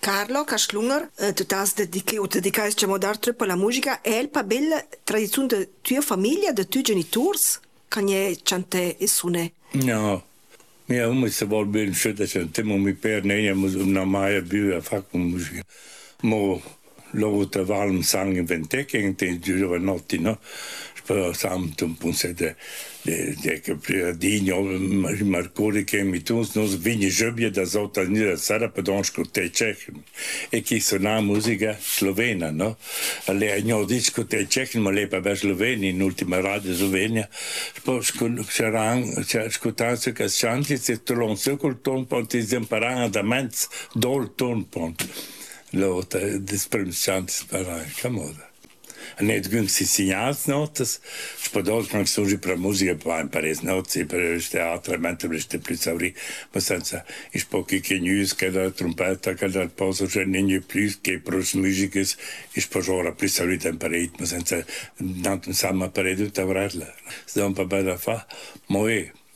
Carlo Casclunger, tu t'has dedicato diciamo d'altro per la musica, è il più bella tradizione della tua famiglia, dei tuoi genitori, che è cante e suone? No, mia mamma se vuol bene scelta cante, ma mi per ne non mai più a fare con musica. Ma lo trovavo un sangue in ventecchia, in giovanotti, no? Però samt un po' che priadinho, marcori che mi tu non svini žobje da zota ni da sara pedonsko te čeh e chi suona musica slovena, no? Ale agno disco te čeh ma le pa sloveni in ultima radio Slovenia. Poi c'era ascoltanza che chanti se tolon se col ton pont imparan da mens dol ton pont. Lo desprem chanti sparan, camoda. Net gün si signals notas, spadol kan služi per musica pa imparare notas per il teatro, mentre reste più sauri, ma senza is pochi che news che da trompeta che dal posto c'è niente più che per musica is per ora più sauri imparare, ma senza tanto insomma imparare tutta avrella. Sta un po' bella fa, ma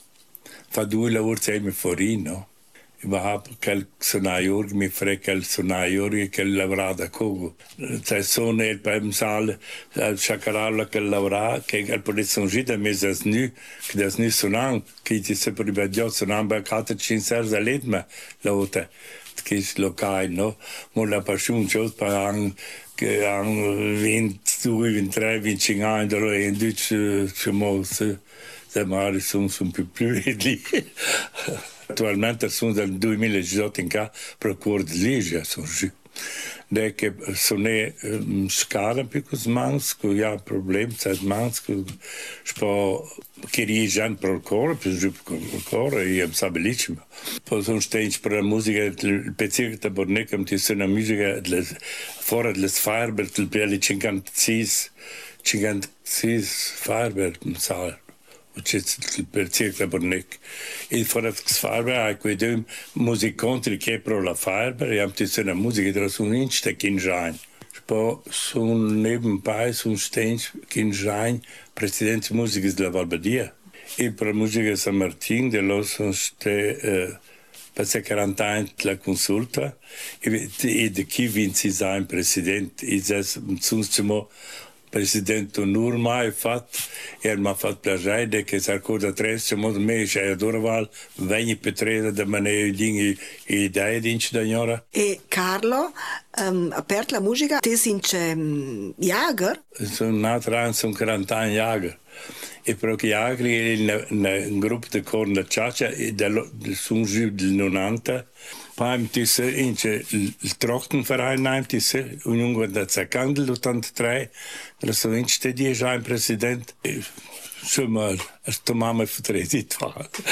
fa due lavori sempre fuori, no? Überhaupt quel suonaio mi frega quel suonaio che lavorava con cioè sono il beim Saal al chacaralla che lavora che al polizia gita mese nu che das nu suonan che ti se per il dio suonan per 4-5 serza letma lauta che è locale no mo la passion chose per an che han 22 23 25 anni da in Deutsch mo se mari sono un po' più lì. Attualmente sono dal 2018 in qua procura di Ligia, sono giù. Da che sono scala più così mans, che ha problemi, sai mans, che spo che riesce per il cuore, più giù per il cuore, e io so bellissimo. Poi sono stati per la musica, il pezzo che Bornec, che sono la musica, fuori delle Firebird, il belli 56 Firebird, non so. Per circa Bornec. E fuori Firebird, quei due musicanti che pro la Firebird, e hanno una musica della Suninch, che Schein. Poi sono nebenbei, sono stehen in Schein, presidente di musica della Valbadia. E per la musica San Martin, dello sono per 40 anni la consulta, e di chi vince sein presidente, e sono presidente nur mai fatto e mi ha fatto piacere che si accorda tre modo me c'è Dorval vegni petreda da manere dingi idee dinci da gnora e Carlo aperto la musica te since Jager sono nato sono 40 anni Jager e però che Jager è un gruppo di corna ciaccia e sono giù del 90 poi il Trachtenverein Union da Zakandel 83 da sono in 10 anni presidente insomma sto mamma vertreten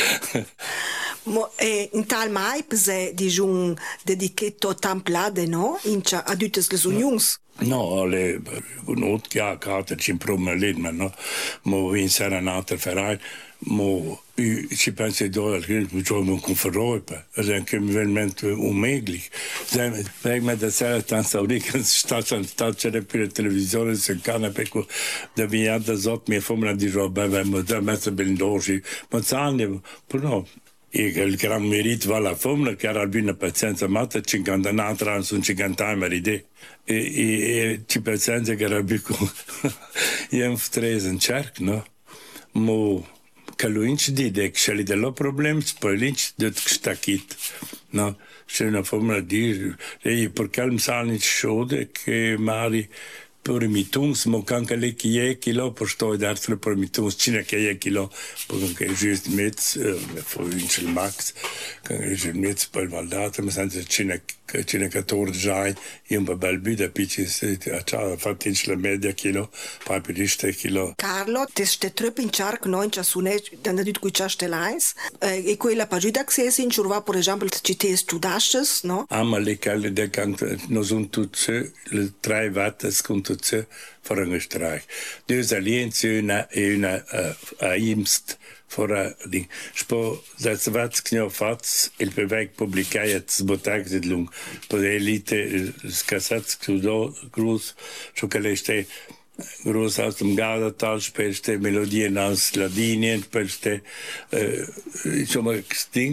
in tal mai pese di un dedicato templade no incha a tutte le unions no le not ja carte ci promenade no mo in serenata verein mo ci pensi do che facciamo con Europa è anche veramente unmöglich sei me da sera tanto che sta c'è per la televisione se canapé da via da zot mi fammi di roba ma da mezzo ben dosi ma sanno però il gran merito va la femmina che era una pazienza matta 50 anni sono 50 anni idee e ci pazienza che era più io stress in cerc no mo che lui di che c'è dello problema poi lì che sta kit no c'è una formula di e perché il sanni schode che mari Permitungs, mo kan ka lek je kilo, pošto je dartre permitungs, čine ke je kilo, potem ke je žist mec, fovinčel max, kan je žist mec pol valdata, ma senza čine 14 anni, io un po' bel bida, pici se ha fatto in la media kilo, poi periste kilo. Carlo, te ste trop in charc no in ciasune, da dit cui c'aste lines, e quella pagiuda che si insurva, per esempio, ci te studasces, no? Ma le calle de cant, no sono tutte le 3 vattes con tutte for Österreich. Due alienze e una a Imst for die spo das wat knio fats il beweg publicaiet zbotag de lung po de elite skassats kudo grus so che le ste groß aus dem Gaudertal, spielte Melodien aus Ladinien, spielte schon mal Ding.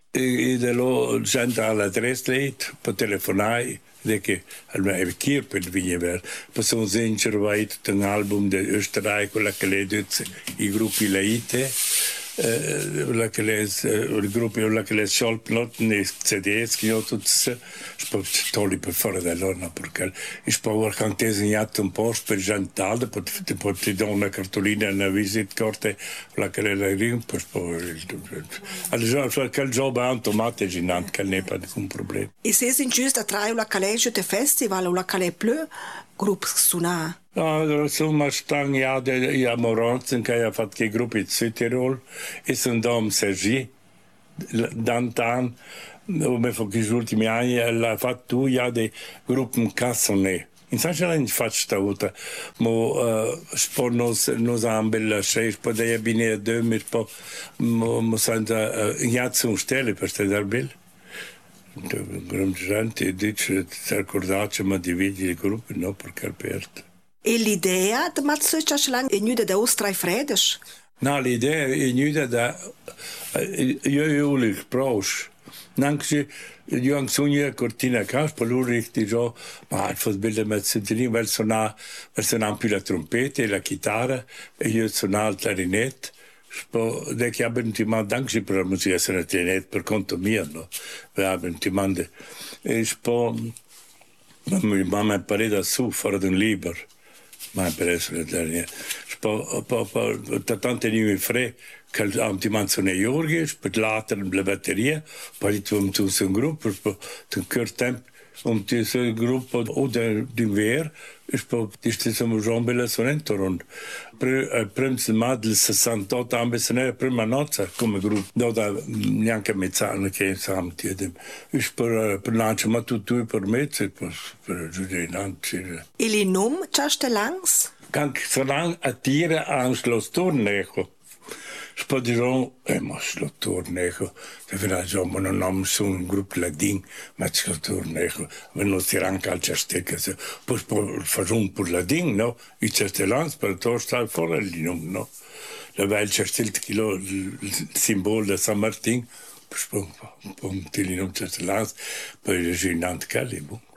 E da loro gente all'adressa leit per telefonare che almeno chi per venire per sono sincero vai un album di Österreich quella che le dice i gruppi leite quella che le il gruppo quella che le sciolp not ne CDs che io tutti sport tolli per fare da loro perché ich brauche kan disegnato un post per gente per ti do una cartolina una visitcarte quella che le ring per allora quel job automatisch in hand che ne pas un problema. E se sin giusto a trai la college de festival o la calais bleu gruppo suona. Insomma, stanno a Moranzen, che ha fatto che gruppi in Südtirol, e sono da Sergi, Dantan, come gli ultimi anni, ha fatto dei gruppi in Cassonè. In Sanchela non faccio stavolta, ma sport nos ha un bel scelto, poi dei bine a due, ma senza in stelle per stare bene. Grande gente dice, si ricordace, ma dividi i gruppi, no, perché è aperto. E l'idea di Mazzuccia è venuta da Austria Fredes? No, l'idea è venuta da Ulrich Brausch. Anche io ho sognato a Cortina Cas, per Ulrich dice, ma il football è Mazzuccia, perché suonava più la trompetta e la chitarra, e io suonavo il clarinetto. Che abbiamo ti mandato anche per la musica essere clarinetto, per conto mio, no? Abbiamo ti mandato. E poi, mia mamma è parata su, fuori di un libro. Ma per essere clarinetto. Poi, tanti anni fa, che abbiamo ti mandato nei Jorghi, per l'altra la batteria, poi tu un gruppo, per un corto tempo, un gruppo o d'inverno, e stiamo giocando la sonetta. Prima del 68 anni, la prima notte come gruppo, non neanche mezz'anno che siamo. Per lanciare ma tutto per me, per giudicare. E il nome c'è langs? Anche so lange a tira anche lo storneco. Poi dicono, ma lo torneco, ma non abbiamo solo un gruppo ladin, ma lo torneco, ma non si ranca al cestecca, poi facciamo per ladin, no? I cestellans per torstare fuori il nome, no? La vel cestel il simbolo di San Martin, poi il nome cestellans, poi il reginante Calibù.